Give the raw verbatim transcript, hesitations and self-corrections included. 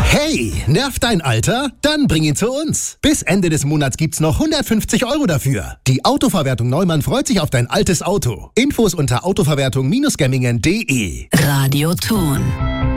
Hey, nervt dein Alter? Dann bring ihn zu uns. Bis Ende des Monats gibt's noch hundertfünfzig Euro dafür. Die Autoverwertung Neumann freut sich auf dein altes Auto. Infos unter autoverwertung Bindestrich gemmingen punkt de. Radioton.